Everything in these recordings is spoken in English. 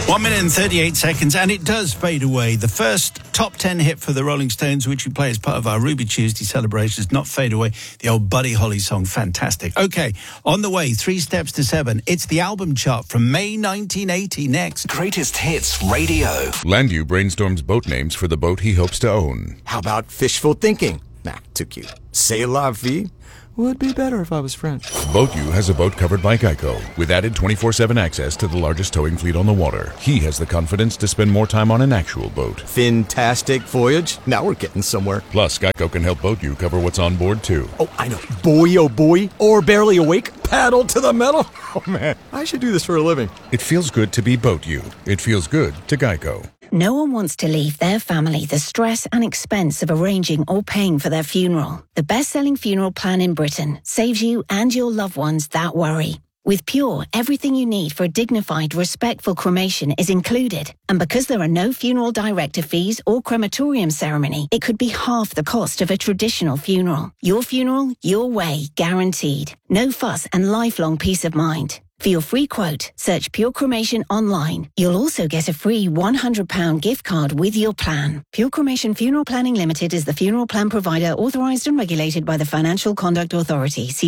1 minute and 38 seconds, and it does fade away. The first top 10 hit for the Rolling Stones, which we play as part of our Ruby Tuesday celebrations, not Fade Away, the old Buddy Holly song, fantastic. Okay, on the way, 3 steps to 7. It's the album chart from May 1980 next. Greatest Hits Radio. Landu brainstorms boat names for the boat he hopes to own. How about fishful thinking? Nah, too cute. C'est la vie? Would be better if I was French. BoatU has a boat covered by Geico, with added 24/7 access to the largest towing fleet on the water. He has the confidence to spend more time on an actual boat. Fantastic voyage. Now we're getting somewhere. Plus, Geico can help BoatU cover what's on board, too. Oh, I know. Boy, oh boy. Or barely awake. Paddle to the metal. Oh, man. I should do this for a living. It feels good to be BoatU. It feels good to Geico. No one wants to leave their family the stress and expense of arranging or paying for their funeral. The best-selling funeral plan in Britain saves you and your loved ones that worry. With Pure, everything you need for a dignified, respectful cremation is included. And because there are no funeral director fees or crematorium ceremony, it could be half the cost of a traditional funeral. Your funeral, your way, guaranteed. No fuss and lifelong peace of mind. For your free quote, search Pure Cremation online. You'll also get a free £100 gift card with your plan. Pure Cremation Funeral Planning Limited is the funeral plan provider authorised and regulated by the Financial Conduct Authority. See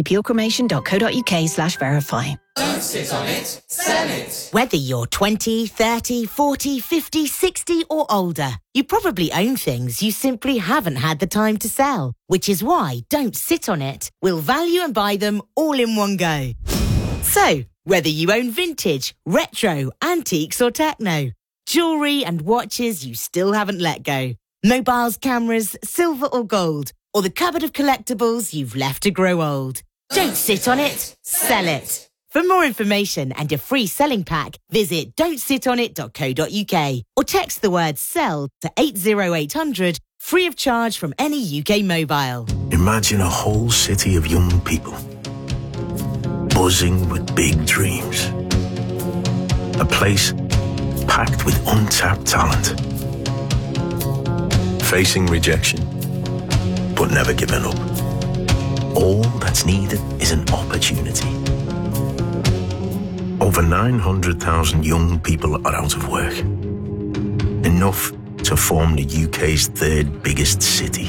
purecremation.co.uk/verify. Don't sit on it, sell it. Whether you're 20, 30, 40, 50, 60 or older, you probably own things you simply haven't had the time to sell. Which is why Don't Sit on It will value and buy them all in one go. So, whether you own vintage, retro, antiques or techno, jewellery and watches you still haven't let go, mobiles, cameras, silver or gold, or the cupboard of collectibles you've left to grow old. Don't sit on it, sell it. For more information and a free selling pack, visit don'tsitonit.co.uk or text the word SELL to 80800, free of charge from any UK mobile. Imagine a whole city of young people, buzzing with big dreams. A place packed with untapped talent. Facing rejection, but never giving up. All that's needed is an opportunity. Over 900,000 young people are out of work. Enough to form the UK's third biggest city.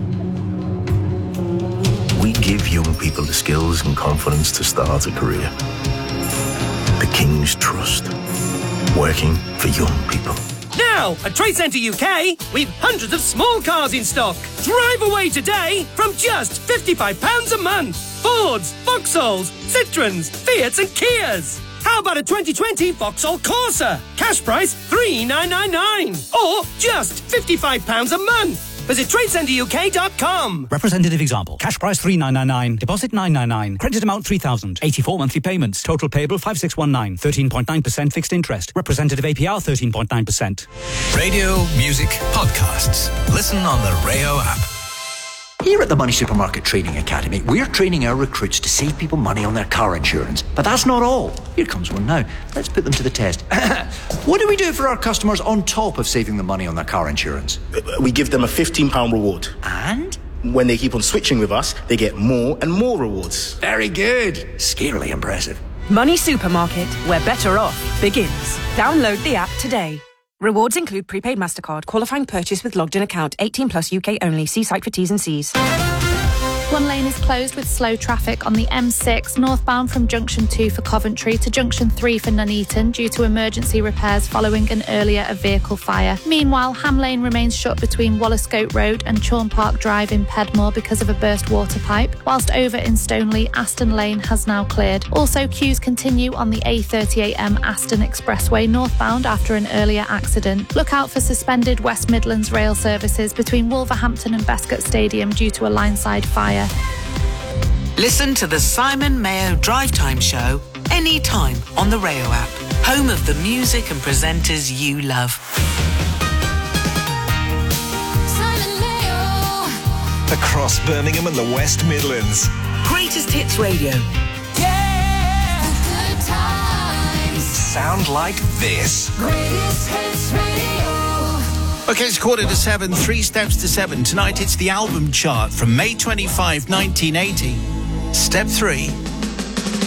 We give young people the skills and confidence to start a career. The King's Trust. Working for young people. Now, at Trade Centre UK, we've hundreds of small cars in stock. Drive away today from just £55 a month. Fords, Vauxhalls, Citroens, Fiats and Kias. How about a 2020 Vauxhall Corsa? Cash price $3,999. Or just £55 a month. Visit TradeCenterUK.com. Representative example. Cash price $3,999. Deposit $999. Credit amount $3,000. 84 monthly payments. Total payable $5,619. 13.9% fixed interest. Representative APR 13.9%. Radio, music, podcasts. Listen on the Rayo app. Here at the Money Supermarket Training Academy, we're training our recruits to save people money on their car insurance. But that's not all. Here comes one now. Let's put them to the test. What do we do for our customers on top of saving them money on their car insurance? We give them a £15 reward. And? When they keep on switching with us, they get more and more rewards. Very good. Scarily impressive. Money Supermarket, where better off begins. Download the app today. Rewards include prepaid MasterCard, qualifying purchase with logged-in account, 18 plus UK only. See site for T's and C's. One lane is closed with slow traffic on the M6 northbound from Junction 2 for Coventry to Junction 3 for Nuneaton due to emergency repairs following an earlier vehicle fire. Meanwhile, Ham Lane remains shut between Wallascote Road and Chorn Park Drive in Pedmore because of a burst water pipe, whilst over in Stoneleigh, Aston Lane has now cleared. Also, queues continue on the A38M Aston Expressway northbound after an earlier accident. Look out for suspended West Midlands rail services between Wolverhampton and Bescot Stadium due to a line-side fire. Listen to the Simon Mayo Drive Time Show anytime on the Rayo app, home of the music and presenters you love. Simon Mayo. Across Birmingham and the West Midlands. Greatest Hits Radio. Yeah. Good times. Sound like this. Greatest Hits Radio. Okay, it's 7:15, 3 steps to 7. Tonight it's the album chart from May 25, 1980. Step 3.